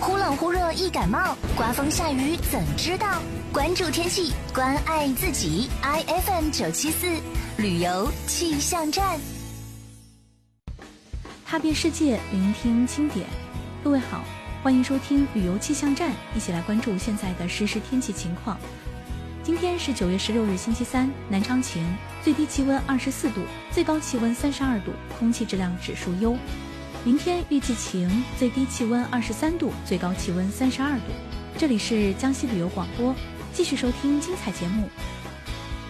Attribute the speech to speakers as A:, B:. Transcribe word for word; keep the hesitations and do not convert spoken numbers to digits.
A: 忽冷忽热易感冒，刮风下雨怎知道？关注天气，关爱自己。I F M 九七四旅游气象站，
B: 踏遍世界，聆听经典。各位好，欢迎收听旅游气象站，一起来关注现在的实时天气情况。今天是九月十六日，星期三，南昌晴，最低气温二十四度，最高气温三十二度，空气质量指数优。明天预计晴，最低气温二十三度，最高气温三十二度。这里是江西旅游广播，继续收听精彩节目。